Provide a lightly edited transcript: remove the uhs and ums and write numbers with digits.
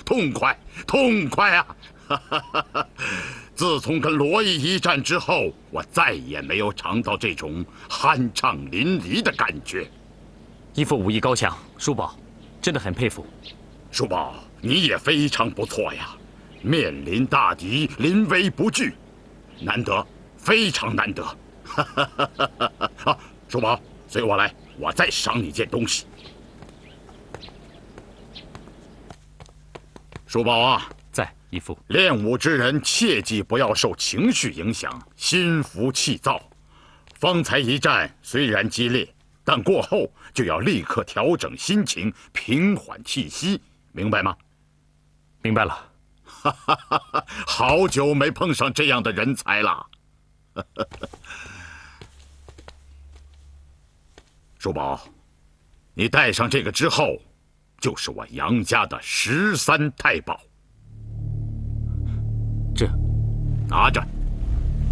痛快，痛快啊！自从跟罗毅一战之后，我再也没有尝到这种酣畅淋漓的感觉。 义父武艺高强，叔宝真的很佩服。 叔宝，你也非常不错呀，面临大敌，临危不惧，难得，非常难得。啊，叔宝，随我来，我再赏你件东西。叔宝啊， 在，义父。 练武之人切记不要受情绪影响，心浮气躁。方才一战虽然激烈，但过后就要立刻调整心情，平缓气息，明白吗？ 明白了。 好久没碰上这样的人才了。叔宝，你带上这个之后，就是我杨家的13太保。 这， 拿着。